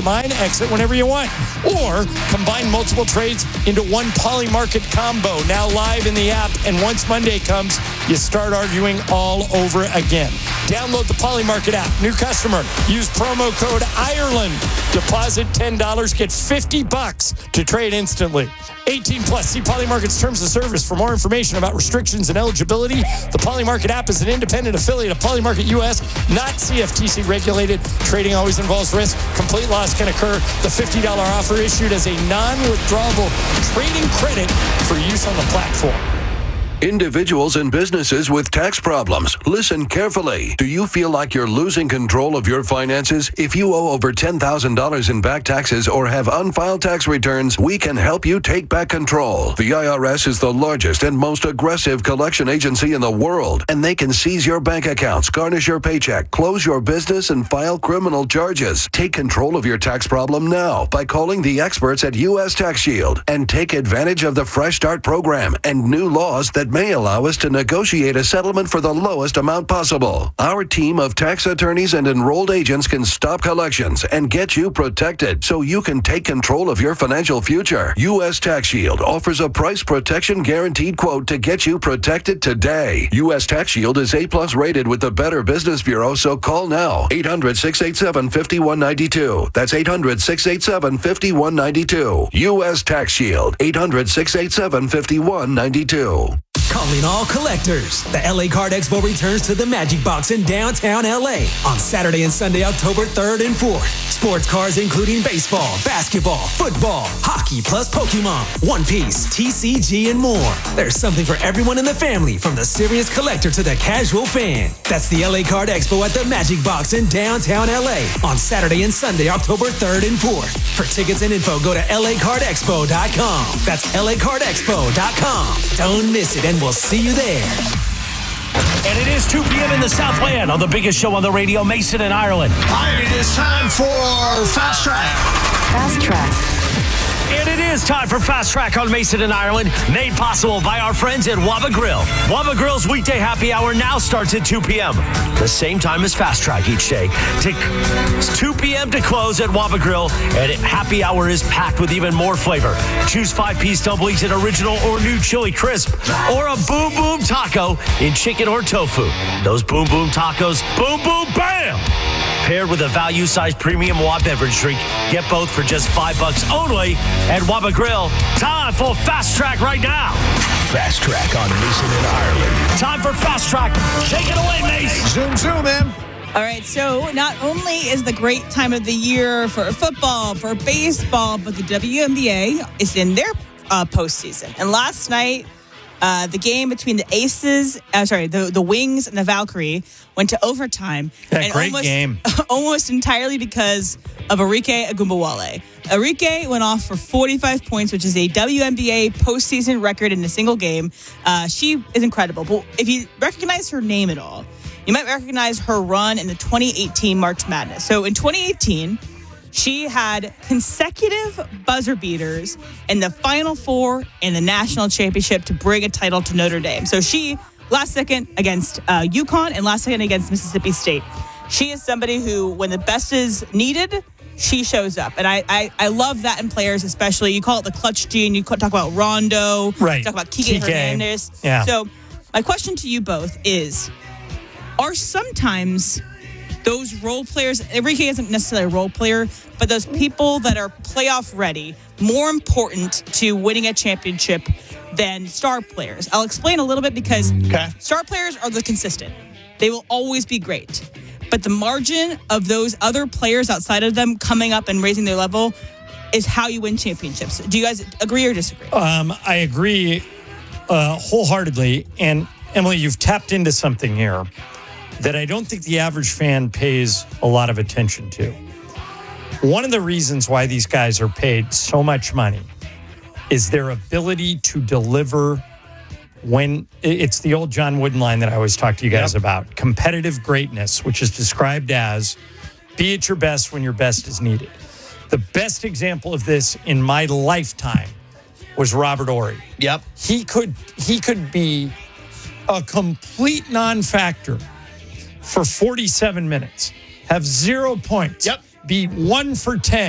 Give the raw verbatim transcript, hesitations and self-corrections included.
your mind, exit whenever you want. Or combine multiple trades into one Polymarket combo, now live in the app. And once Monday comes, you start arguing all over again. Download the Polymarket app. New customer, use promo code Ireland. Deposit ten dollars, get fifty bucks to trade instantly. eighteen plus. See Polymarket's terms of service for more information about restrictions and eligibility. The Polymarket app is an independent affiliate of Polymarket U S, not C F T C regulated. Trading always involves risk. Complete loss can occur. The fifty dollars offer issued as a non-withdrawable trading credit for use on the platform. Individuals and businesses with tax problems, listen carefully. Do you feel like you're losing control of your finances? If you owe over ten thousand dollars in back taxes or have unfiled tax returns, we can help you take back control. The I R S is the largest and most aggressive collection agency in the world, and they can seize your bank accounts, garnish your paycheck, close your business, and file criminal charges. Take control of your tax problem now by calling the experts at U S Tax Shield and take advantage of the Fresh Start program and new laws that may allow us to negotiate a settlement for the lowest amount possible. Our team of tax attorneys and enrolled agents can stop collections and get you protected so you can take control of your financial future. U S Tax Shield offers a price protection guaranteed quote to get you protected today. U S Tax Shield is A plus rated with the Better Business Bureau, so call now. eight hundred, six eight seven, five one nine two. That's eight hundred, six eight seven, five one nine two. U S Tax Shield. eight hundred, six eight seven, five one nine two. Calling all collectors. The L A Card Expo returns to the Magic Box in downtown L A on Saturday and Sunday, October third and fourth. Sports cards including baseball, basketball, football, hockey, plus Pokemon, One Piece, T C G, and more. There's something for everyone in the family, from the serious collector to the casual fan. That's the L A Card Expo at the Magic Box in downtown L A on Saturday and Sunday, October third and fourth. For tickets and info, go to L A card expo dot com. That's L A card expo dot com. Don't miss it, and we'll see you there. And it is two p.m. in the Southland on the biggest show on the radio, Mason and Ireland. All right, it is time for Fast Track. Fast Track. And it is time for Fast Track on Mason and Ireland, made possible by our friends at Waba Grill. Waba Grill's weekday happy hour now starts at two p.m., the same time as Fast Track each day. It's two p.m. to close at Waba Grill, and happy hour is packed with even more flavor. Choose five-piece double-eaten original or new chili crisp, or a Boom Boom Taco in chicken or tofu. Those Boom Boom Tacos, boom, boom, bam! Paired with a value-sized premium Waba beverage drink. Get both for just five bucks only at Waba Grill. Time for Fast Track right now. Fast Track on Mason and Ireland. Time for Fast Track. Take it away, Mace. Zoom, zoom, man. All right, so not only is the great time of the year for football, for baseball, but the W N B A is in their uh, postseason. And last night, Uh, the game between the Aces, uh, sorry, the, the Wings and the Valkyrie went to overtime. Yeah, and great almost, game. Almost entirely because of Arike Agumbawale. Arike went off for forty-five points, which is a W N B A postseason record in a single game. Uh, she is incredible. But if you recognize her name at all, you might recognize her run in the twenty eighteen March Madness. So in twenty eighteen, she had consecutive buzzer beaters in the Final Four and the national championship to bring a title to Notre Dame. So she, last second against uh, UConn and last second against Mississippi State. She is somebody who, when the best is needed, she shows up. And I, I, I love that in players, especially. You call it the clutch gene. You talk about Rondo. Right. You talk about Kike Hernandez. Yeah. So my question to you both is, are sometimes those role players, Enrique isn't necessarily a role player, but those people that are playoff ready, more important to winning a championship than star players? I'll explain a little bit because Okay. star players are the consistent. They will always be great. But the margin of those other players outside of them coming up and raising their level is how you win championships. Do you guys agree or disagree? Um, I agree uh, wholeheartedly. And Emily, you've tapped into something here that I don't think the average fan pays a lot of attention to. One of the reasons why these guys are paid so much money is their ability to deliver when it's the old John Wooden line that I always talk to you guys yep. about. Competitive greatness, which is described as be at your best when your best is needed. The best example of this in my lifetime was Robert Horry. Yep. He could he could be a complete non-factor for forty-seven minutes, have zero points, yep. be one for ten.